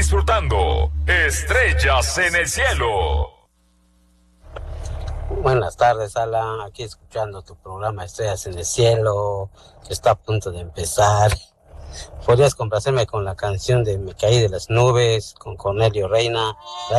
disfrutando Estrellas en el Cielo. Buenas tardes, Alan. Aquí escuchando tu programa Estrellas en el Cielo, que está a punto de empezar. ¿Podrías complacerme con la canción de Me caí de las nubes con Cornelio Reina?